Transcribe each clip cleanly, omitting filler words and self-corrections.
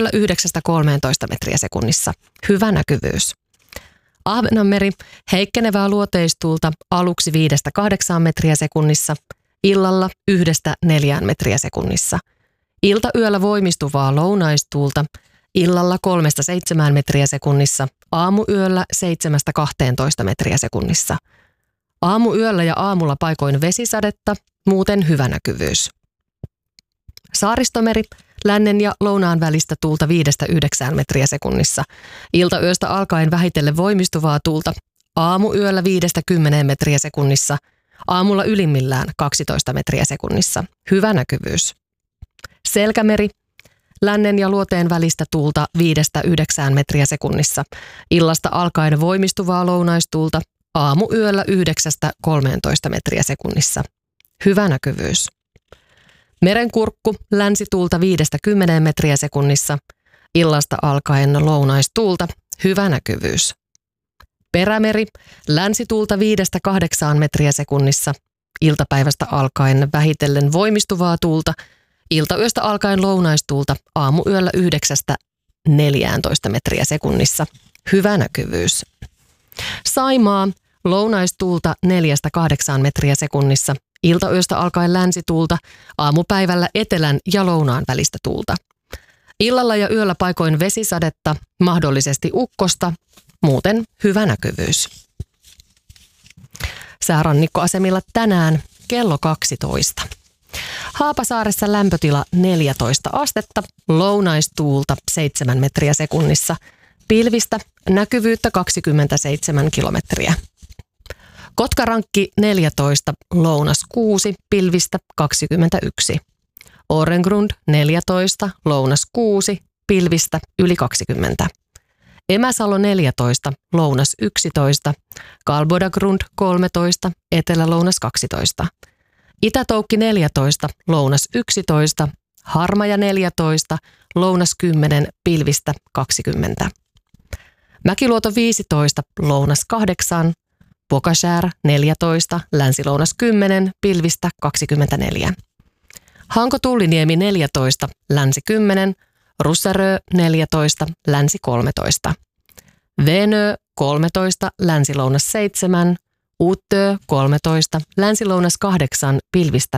Aamuyöllä 9–13 metriä sekunnissa. Hyvä näkyvyys. Ahvenanmeri, heikkenevää luoteistuulta aluksi 5–8 metriä sekunnissa, illalla 1–4 metriä sekunnissa. Iltayöllä voimistuvaa lounaistuulta, illalla 3–7 metriä sekunnissa, aamuyöllä 7–12 metriä sekunnissa. Aamuyöllä ja aamulla paikoin vesisadetta, muuten hyvä näkyvyys. Saaristomeri, lännen ja lounaan välistä tuulta 5–9 metriä sekunnissa. Iltayöstä alkaen vähitellen voimistuvaa tuulta, aamuyöllä 5–10 metriä sekunnissa, aamulla ylimmillään 12 metriä sekunnissa. Hyvä näkyvyys. Selkämeri, lännen ja luoteen välistä tuulta 5–9 metriä sekunnissa. Illasta alkaen voimistuvaa lounaistuulta, aamuyöllä 9–13 metriä sekunnissa. Hyvä näkyvyys. Merenkurkku, länsituulta 5–10 metriä sekunnissa. Illasta alkaen lounaistuulta, hyvä näkyvyys. Perämeri, länsituulta 5–8 metriä sekunnissa. Iltapäivästä alkaen vähitellen voimistuvaa tuulta. Iltayöstä alkaen lounaistuulta, aamuyöllä 9–14 metriä sekunnissa. Hyvä näkyvyys. Saimaa, lounaistuulta 4–8 metriä sekunnissa. Iltayöstä alkaen länsituulta, aamupäivällä etelän ja lounaan välistä tuulta. Illalla ja yöllä paikoin vesisadetta, mahdollisesti ukkosta, muuten hyvä näkyvyys. Säärannikkoasemilla tänään kello 12. Haapasaaressa lämpötila 14 astetta, lounaistuulta 7 metriä sekunnissa, pilvistä, näkyvyyttä 27 kilometriä. Kotkarankki 14, lounas 6, pilvistä 21. Orengrund 14, lounas 6, pilvistä yli 20. Emäsalo 14, lounas 11, Kalbodagrund 13, etelä-lounas 12. Itätoukki 14, lounas 11, Harmaja 14, lounas 10, pilvistä 20. Mäkiluoto 15, lounas 8, Pokaskär 14, länsi-lounas 10, pilvistä 24. Hanko-Tulliniemi 14, länsi 10, Russerö 14, länsi 13. Venö 13, länsi-lounas 7, Uttö 13, länsi-lounas 8, pilvistä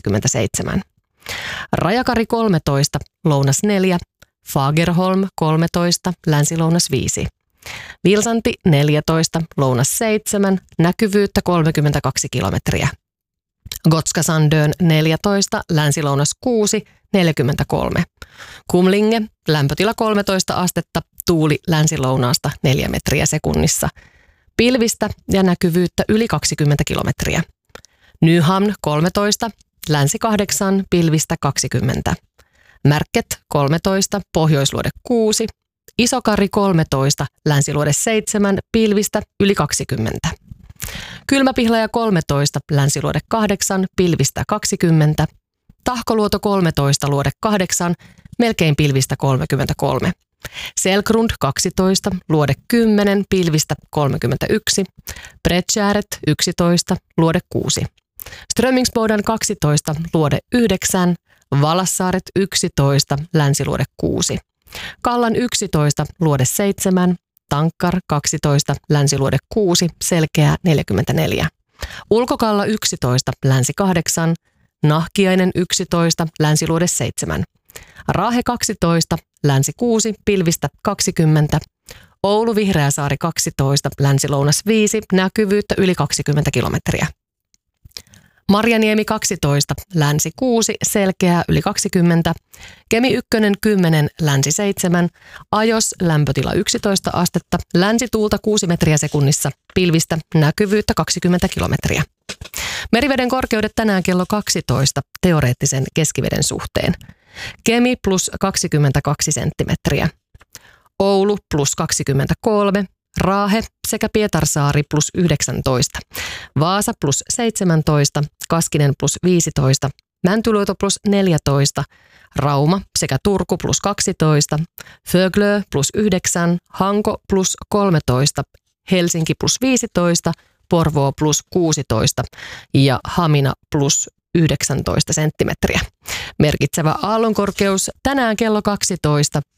27. Rajakari 13, lounas 4, Fagerholm 13, länsi-lounas 5. Vilsanti 14, lounas 7, näkyvyyttä 32 kilometriä. Gotskasandön 14, länsi-lounas 6, 43. Kumlinge, lämpötila 13 astetta, tuuli länsi-lounaasta 4 metriä sekunnissa. Pilvistä ja näkyvyyttä yli 20 kilometriä. Nyhamn 13, länsi 8, pilvistä 20. Märket 13, pohjoisluode 6. Isokari 13, länsiluode 7, pilvistä yli 20. Kylmäpihlaja 13, länsiluode 8, pilvistä 20. Tahkoluoto 13, luode 8, melkein pilvistä 33. Selkrund 12, luode 10, pilvistä 31. Bredtjäret 11, luode 6. Strömingsboden 12, luode 9. Valassaaret 11, länsiluode 6. Kallan 11, luode 7. Tankkar 12, länsiluode 6, selkeä 44. Ulkokalla 11, länsi 8. Nahkiainen 11, länsiluode 7. Raahe 12, länsi 6, pilvistä 20. Oulu Vihreäsaari 12, länsi-lounas 5, näkyvyyttä yli 20 kilometriä. Marjaniemi 12, länsi 6, selkeää yli 20. Kemi 1 10, länsi 7. Ajos, lämpötila 11 astetta, länsituulta 6 metriä sekunnissa, pilvistä, näkyvyyttä 20 kilometriä. Meriveden korkeudet tänään kello 12 teoreettisen keskiveden suhteen. Kemi plus 22 senttimetriä. Oulu plus 23. Raahe sekä Pietarsaari plus 19. Vaasa plus 17. Kaskinen plus 15. Mäntyluoto plus 14. Rauma sekä Turku plus 12. Föglö plus 9. Hanko plus 13. Helsinki plus 15. Porvoo plus 16 ja Hamina plus 19 senttimetriä. Merkitsevä aallonkorkeus tänään kello 12